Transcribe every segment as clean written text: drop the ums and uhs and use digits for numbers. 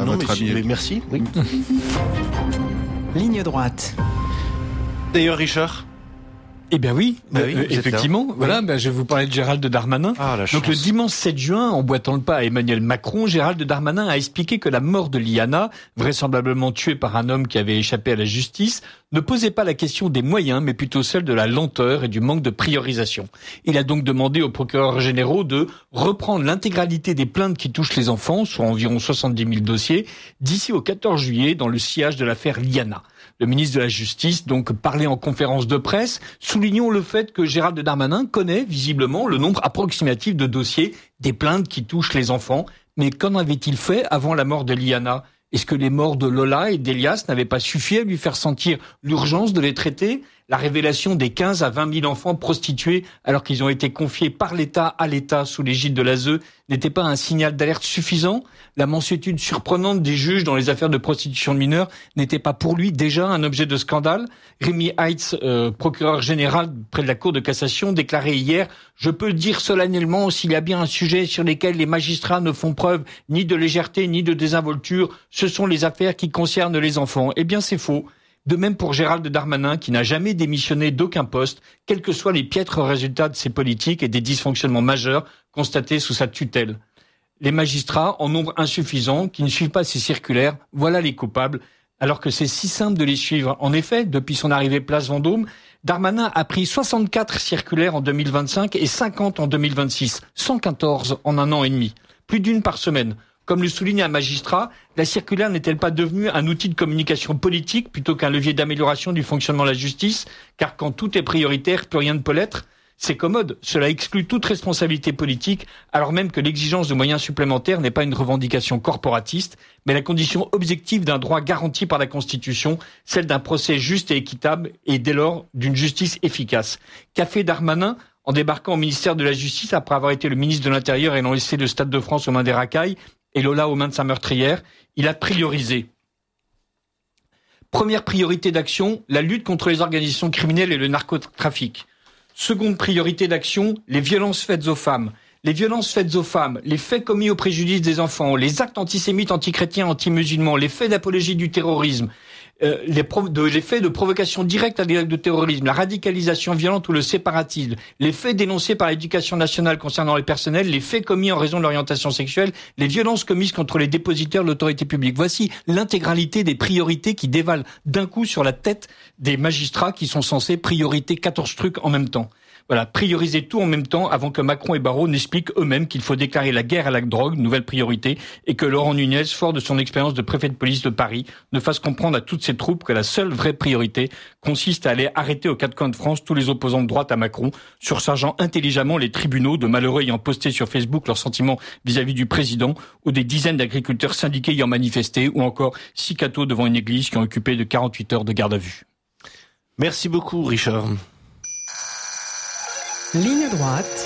à votre ami. Mais merci. Oui. Ligne droite. D'ailleurs, Richard. Eh bien oui, effectivement. Oui. Voilà, je vais vous parler de Gérald Darmanin. Donc le dimanche 7 juin, en boitant le pas à Emmanuel Macron, Gérald Darmanin a expliqué que la mort de Liana, vraisemblablement tuée par un homme qui avait échappé à la justice, ne posait pas la question des moyens, mais plutôt celle de la lenteur et du manque de priorisation. Il a donc demandé aux procureurs généraux de reprendre l'intégralité des plaintes qui touchent les enfants, soit environ 70 000 dossiers, d'ici au 14 juillet dans le sillage de l'affaire Liana. Le ministre de la Justice donc parlait en conférence de presse. Soulignons le fait que Gérald Darmanin connaît visiblement le nombre approximatif de dossiers des plaintes qui touchent les enfants. Mais qu'en avait-il fait avant la mort de Liana ? Est-ce que les morts de Lola et d'Elias n'avaient pas suffi à lui faire sentir l'urgence de les traiter ? La révélation des 15 à 20 000 enfants prostitués alors qu'ils ont été confiés par l'État à l'État sous l'égide de l'ASE n'était pas un signal d'alerte suffisant ? La mansuétude surprenante des juges dans les affaires de prostitution de mineurs n'était pas pour lui déjà un objet de scandale ? Rémi Heitz, procureur général près de la Cour de cassation, déclarait hier « Je peux le dire solennellement, s'il y a bien un sujet sur lequel les magistrats ne font preuve ni de légèreté ni de désinvolture, ce sont les affaires qui concernent les enfants. » Eh bien c'est faux. De même pour Gérald Darmanin, qui n'a jamais démissionné d'aucun poste, quels que soient les piètres résultats de ses politiques et des dysfonctionnements majeurs constatés sous sa tutelle. Les magistrats, en nombre insuffisant, qui ne suivent pas ces circulaires, voilà les coupables, alors que c'est si simple de les suivre. En effet, depuis son arrivée place Vendôme, Darmanin a pris 64 circulaires en 2025 et 50 en 2026, 114 en un an et demi, plus d'une par semaine. Comme le souligne un magistrat, la circulaire n'est-elle pas devenue un outil de communication politique plutôt qu'un levier d'amélioration du fonctionnement de la justice ? Car quand tout est prioritaire, plus rien ne peut l'être. C'est commode, cela exclut toute responsabilité politique, alors même que l'exigence de moyens supplémentaires n'est pas une revendication corporatiste, mais la condition objective d'un droit garanti par la Constitution, celle d'un procès juste et équitable, et dès lors d'une justice efficace. Qu'a fait Darmanin en débarquant au ministère de la Justice après avoir été le ministre de l'Intérieur et ayant laissé le Stade de France aux mains des racailles et Lola aux mains de sa meurtrière? Il a priorisé. Première priorité d'action, la lutte contre les organisations criminelles et le narcotrafic. Seconde priorité d'action, les violences faites aux femmes. Les violences faites aux femmes, les faits commis au préjudice des enfants, les actes antisémites, antichrétiens, anti-musulmans, les faits d'apologie du terrorisme, les faits de provocation directe à des actes de terrorisme, la radicalisation violente ou le séparatisme, les faits dénoncés par l'éducation nationale concernant les personnels, les faits commis en raison de l'orientation sexuelle, les violences commises contre les dépositaires de l'autorité publique. Voici l'intégralité des priorités qui dévalent d'un coup sur la tête des magistrats qui sont censés prioriter 14 trucs en même temps. Voilà, prioriser tout en même temps avant que Macron et Barrot n'expliquent eux-mêmes qu'il faut déclarer la guerre à la drogue, nouvelle priorité, et que Laurent Nunez, fort de son expérience de préfet de police de Paris, ne fasse comprendre à toutes ses troupes que la seule vraie priorité consiste à aller arrêter aux quatre coins de France tous les opposants de droite à Macron, surchargeant intelligemment les tribunaux de malheureux ayant posté sur Facebook leurs sentiments vis-à-vis du président, ou des dizaines d'agriculteurs syndiqués ayant manifesté, ou encore 6 cathos devant une église qui ont occupé de 48 heures de garde à vue. Merci beaucoup, Richard. Ligne droite.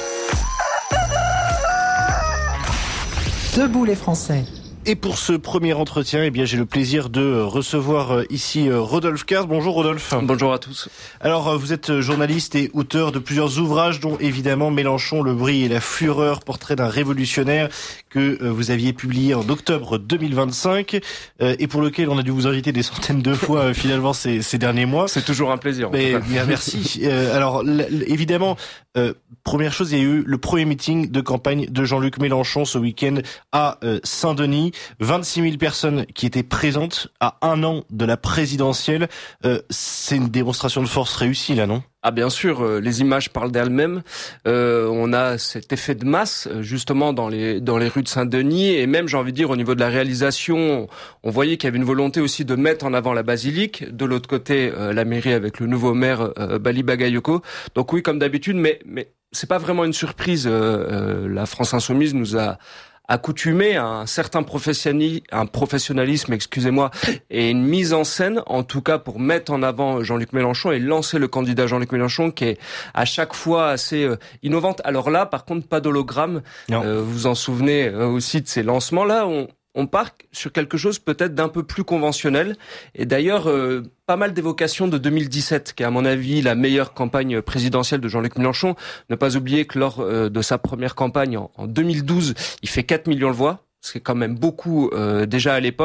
Debout les Français. Et pour ce premier entretien, eh bien, j'ai le plaisir de recevoir ici Rodolphe Card. Bonjour Rodolphe. Bonjour à tous. Alors, vous êtes journaliste et auteur de plusieurs ouvrages, dont évidemment Mélenchon, le bruit et la fureur, portrait d'un révolutionnaire, que vous aviez publié en octobre 2025, et pour lequel on a dû vous inviter des centaines de fois finalement ces derniers mois. C'est toujours un plaisir. Mais bien, merci. Alors, évidemment, première chose, il y a eu le premier meeting de campagne de Jean-Luc Mélenchon ce week-end à Saint-Denis. 26 000 personnes qui étaient présentes à un an de la présidentielle. C'est une démonstration de force réussie, là, non ? Ah bien sûr, les images parlent d'elles-mêmes. On a cet effet de masse justement dans les rues de Saint-Denis, et même, j'ai envie de dire, au niveau de la réalisation, on voyait qu'il y avait une volonté aussi de mettre en avant la basilique. De l'autre côté, la mairie avec le nouveau maire Bali Bagayoko. Donc oui, comme d'habitude, mais c'est pas vraiment une surprise. La France Insoumise nous a accoutumé à un certain professionnalisme, et une mise en scène, en tout cas pour mettre en avant Jean-Luc Mélenchon et lancer le candidat Jean-Luc Mélenchon, qui est à chaque fois assez innovante. Alors là, par contre, pas d'hologramme. Vous vous en souvenez aussi de ces lancements-là. On part sur quelque chose peut-être d'un peu plus conventionnel. Et d'ailleurs, pas mal d'évocations de 2017, qui est à mon avis la meilleure campagne présidentielle de Jean-Luc Mélenchon. Ne pas oublier que lors de sa première campagne en 2012, il fait 4 millions de voix, ce qui est quand même beaucoup déjà à l'époque.